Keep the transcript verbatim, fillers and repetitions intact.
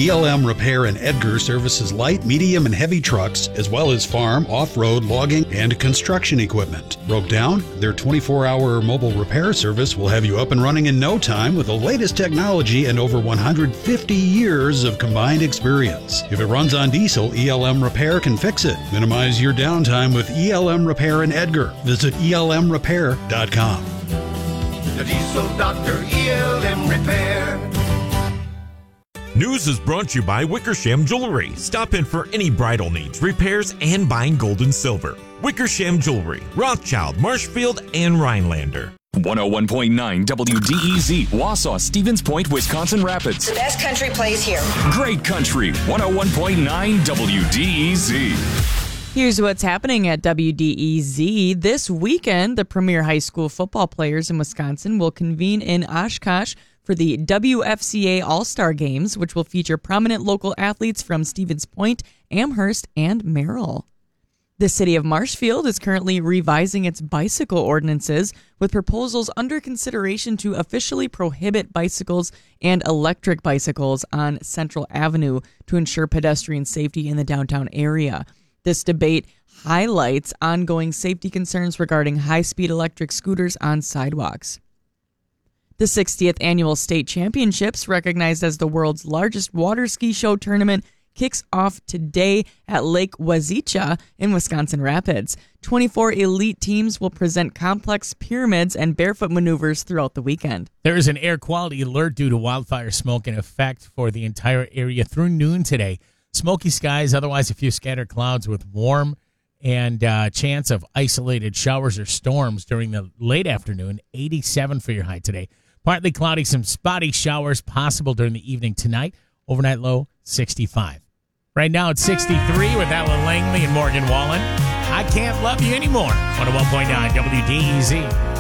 E L M Repair in Edgar services light, medium, and heavy trucks, as well as farm, off-road, logging, and construction equipment. Broke down? Their twenty-four hour mobile repair service will have you up and running in no time with the latest technology and over one hundred fifty years of combined experience. If it runs on diesel, E L M Repair can fix it. Minimize your downtime with E L M Repair in Edgar. Visit E L M repair dot com. The Diesel Doctor, E L M Repair. News is brought to you by Wickersham Jewelry. Stop in for any bridal needs, repairs, and buying gold and silver. Wickersham Jewelry, Rothschild, Marshfield, and Rhinelander. one oh one point nine W D E Z, Wausau, Stevens Point, Wisconsin Rapids. The best country plays here. Great country, one oh one point nine W D E Z. Here's what's happening at W D E Z. This weekend, the premier high school football players in Wisconsin will convene in Oshkosh for the W F C A All-Star Games, which will feature prominent local athletes from Stevens Point, Amherst, and Merrill. The city of Marshfield is currently revising its bicycle ordinances with proposals under consideration to officially prohibit bicycles and electric bicycles on Central Avenue to ensure pedestrian safety in the downtown area. This debate highlights ongoing safety concerns regarding high-speed electric scooters on sidewalks. The sixtieth Annual State Championships, recognized as the world's largest water ski show tournament, kicks off today at Lake Wazicha in Wisconsin Rapids. twenty-four elite teams will present complex pyramids and barefoot maneuvers throughout the weekend. There is an air quality alert due to wildfire smoke in effect for the entire area through noon today. Smoky skies, otherwise a few scattered clouds with warm and uh, chance of isolated showers or storms during the late afternoon. eighty-seven for your high today. Partly cloudy, some spotty showers possible during the evening tonight. Overnight low, sixty-five. Right now it's sixty-three with Alan Langley and Morgan Wallen. I Can't Love You Anymore. one oh one point nine W D E Z.